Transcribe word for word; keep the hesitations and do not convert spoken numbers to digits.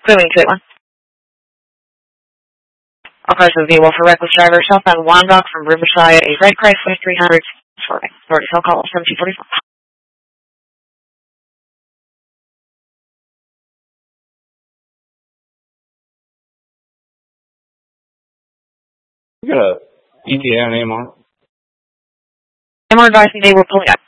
Clearly two eight one. All cars will be well for reckless driver, southbound Wyandotte from Riverside, a red Chrysler three hundred. Sorry, already cell call seventeen forty-four. We got a E T A on A M R. A M R advising they were pulling up.